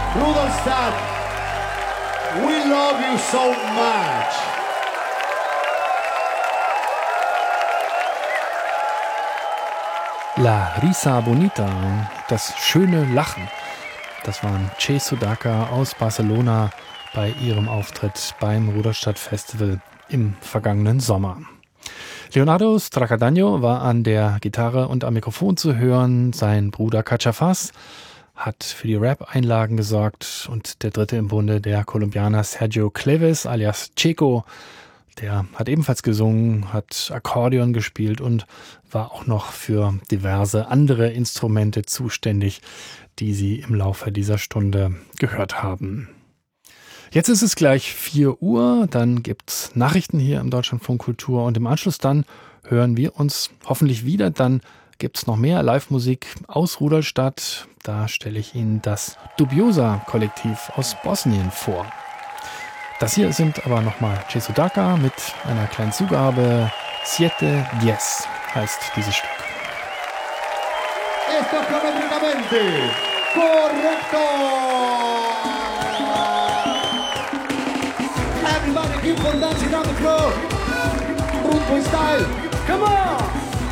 Rudolstadt, we love you so much. La Risa Bonita, das schöne Lachen. Das waren Che Sudaka aus Barcelona bei ihrem Auftritt beim Rudolstadt Festival im vergangenen Sommer. Leonardo Stracadagno war an der Gitarre und am Mikrofon zu hören. Sein Bruder Cachafaz hat für die Rap-Einlagen gesorgt und der dritte im Bunde, der Kolumbianer Sergio Cleves alias Checo, der hat ebenfalls gesungen, hat Akkordeon gespielt und war auch noch für diverse andere Instrumente zuständig, die Sie im Laufe dieser Stunde gehört haben. Jetzt ist es gleich 4 Uhr, dann gibt's Nachrichten hier im Deutschlandfunk Kultur und im Anschluss dann hören wir uns hoffentlich wieder. Dann gibt's noch mehr Live-Musik aus Rudolstadt. Da stelle ich Ihnen das Dubiosa-Kollektiv aus Bosnien vor. Das hier sind aber nochmal Che Sudaka mit einer kleinen Zugabe. Siete Diez heißt dieses Stück. Esto es cronometricamente correcto. Everybody keep on dancing on the floor. Rumbo style. Come on.